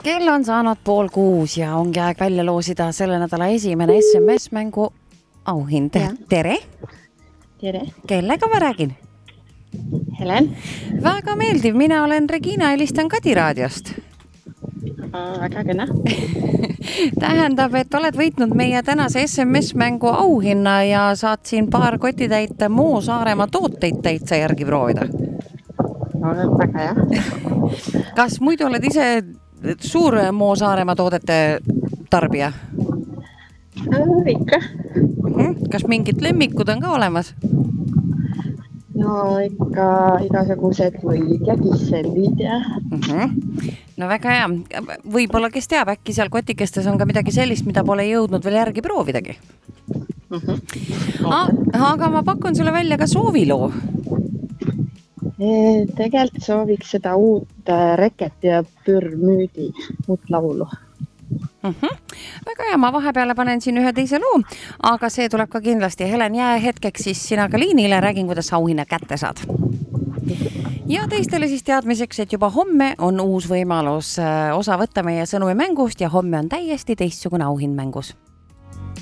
Kell on saanud 5:30 ja ongi aeg välja loosida selle nädala esimene SMS-mängu auhind. Tere! Tere! Kellega ma räägin? Helen! Väga meeldiv, mina olen Regina, helistan Kadi raadiost. Väga kena. Tähendab, et oled võitnud meie tänase SMS-mängu auhinna ja saad siin paar kotitäit Moo Saaremaa tooteid täitsa järgi proovida. No, väga hea. Kas muidu oled ise suur Moo Saaremaa toodete tarbija? Ikka. Kas mingid lemmikud on ka olemas? No ikka igasugused võid ja kissellid ja... No väga hea. Võib-olla, kes teab, äkki seal kotikestes on ka midagi sellist, mida pole jõudnud veel järgi proovidagi. Aga ma pakun sulle välja ka sooviloo. Tegelikult sooviks seda uut Reket ja Pürmüüdi uut laulu. Väga hea, ma vahepeale panen siin ühe teise loo, aga see tuleb ka kindlasti. Helen, jää hetkeks siis sina ka liinile, räägin, kuidas auhinna kätte saad. Ja teistele siis teadmiseks, et juba homme on uus võimalus osa võtta meie sõnumimängust ja homme on täiesti teistsugune auhind mängus.